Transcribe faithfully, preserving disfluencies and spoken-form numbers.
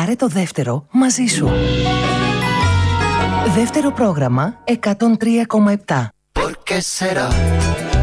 Πάρε το δεύτερο μαζί σου. Δεύτερο πρόγραμμα εκατόν τρία κόμμα επτά. ¿Por qué será?